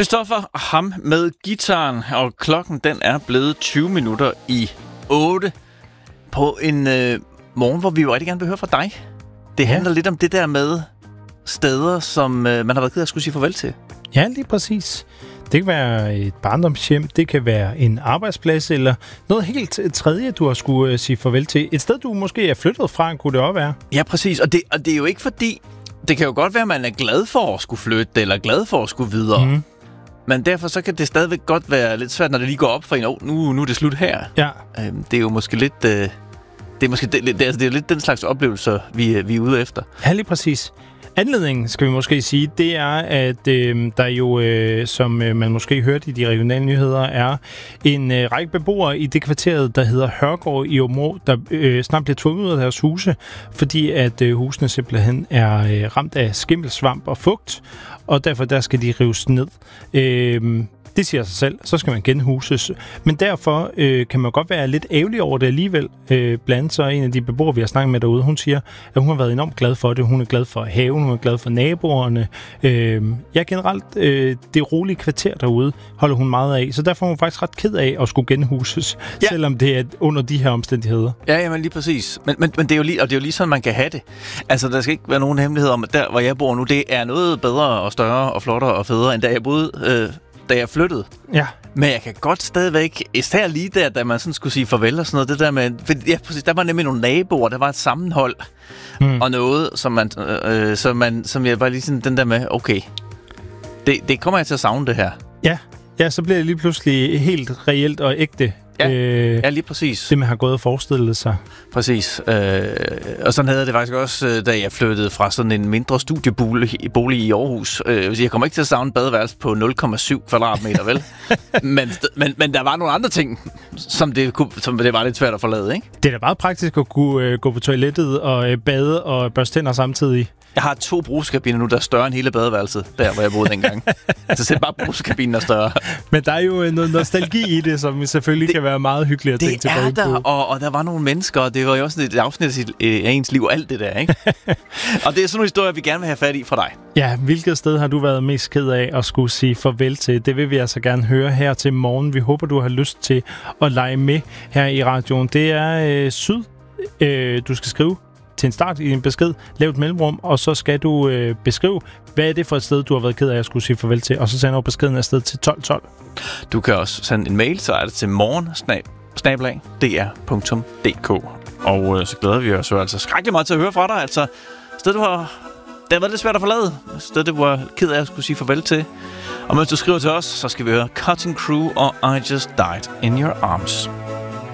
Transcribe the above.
Christoffer, ham med gitaren, og klokken den er blevet 20 minutter i 8 på en morgen, hvor vi jo rigtig gerne vil høre fra dig. Det handler lidt om det der med steder, som man har været ked af at skulle sige farvel til. Ja, lige præcis. Det kan være et barndomshjem, det kan være en arbejdsplads, eller noget helt tredje, du har skulle sige farvel til. Et sted, du måske er flyttet fra, kunne det også være. Ja, præcis. Og det er jo ikke fordi... Det kan jo godt være, at man er glad for at skulle flytte, eller glad for at skulle videre. Mm. Men derfor så kan det stadigvæk godt være lidt svært, når det lige går op for en. Nu er det slut her. Ja. Det er jo måske lidt... Det er lidt den slags oplevelser, vi er ude efter. Ja, lige præcis. Anledningen, skal vi måske sige, det er, at der jo, som man måske hørte i de regionale nyheder, er en række beboere i det kvarteret, der hedder Hørgård i Aabenraa, der snart bliver tvunget ud af deres huse, fordi at husene simpelthen er ramt af skimmelsvamp og fugt, og derfor der skal de rives ned. Det siger sig selv, så skal man genhuses. Men derfor kan man godt være lidt ærgerlig over det alligevel. Blandt så en af de beboere, vi har snakket med derude, hun siger, at hun har været enormt glad for det. Hun er glad for haven, hun er glad for naboerne. Generelt det rolige kvarter derude holder hun meget af. Så derfor er hun faktisk ret ked af at skulle genhuses, selvom det er under de her omstændigheder. Ja, men lige præcis. Men det er jo lige, og det er jo lige sådan, man kan have det. Altså, der skal ikke være nogen hemmelighed om, at der, hvor jeg bor nu, det er noget bedre og større og flottere og federe, end da jeg boede... da jeg flyttede. Ja. Men jeg kan godt stadigvæk, især lige der, da man sådan skulle sige farvel og sådan noget, det der med, ja, præcis, der var nemlig nogle naboer, der var et sammenhold, og noget, som jeg var lige sådan, den der med, okay, det kommer jeg til at savne det her. Ja, så bliver det lige pludselig helt reelt og ægte. Ja, lige præcis. Det, man har gået og forestillet sig. Præcis. Og sådan havde det faktisk også, da jeg flyttede fra sådan en mindre studiebolig i Aarhus. Jeg kommer ikke til at savne badeværelse på 0,7 kvadratmeter, vel? men der var nogle andre ting, som det var lidt svært at forlade, ikke? Det er da meget praktisk at kunne gå på toilettet og bade og børste tænder samtidig. Jeg har 2 brugskabiner nu, der er større end hele badeværelset, der hvor jeg boede dengang. Så selv bare brugskabinen er større. Men der er jo noget nostalgi i det, som selvfølgelig kan være meget hyggeligt at tænke tilbage på. Det er der, og der var nogle mennesker, og det var jo også et afsnit af ens liv og alt det der, ikke? Og det er sådan nogle historier, vi gerne vil have fat i fra dig. Ja, hvilket sted har du været mest ked af at skulle sige farvel til? Det vil vi altså gerne høre her til morgen. Vi håber, du har lyst til at lege med her i radioen. Det er Syd, du skal skrive til en start i en besked, lav et mellemrum, og så skal du beskrive, hvad er det for et sted, du har været ked af at skulle sige farvel til, og så sender du beskeden afsted til 1212. Du kan også sende en mail, så er det til morgen@dr.dk. Og så glæder vi os jo altså skrækkeligt meget til at høre fra dig. Altså, sted, det har været lidt svært at forlade. Sted, du var ked af at skulle sige farvel til. Og mens du skriver til os, så skal vi høre Cutting Crew og I Just Died in Your Arms.